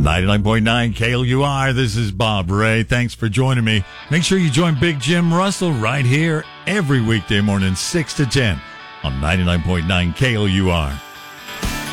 99.9 KLUR, this is Bob Ray. Thanks for joining me. Make sure you join Big Jim Russell right here every weekday morning, 6 to 10 on 99.9 KLUR.